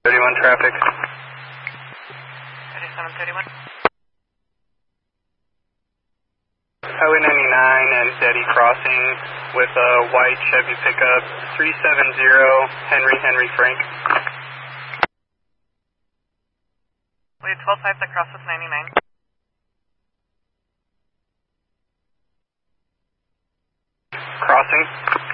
731 traffic. 3731. Highway 99 and Steady crossing with a white Chevy pickup, 370 Henry Frank. We have 12.5 that crosses 99. Crossing.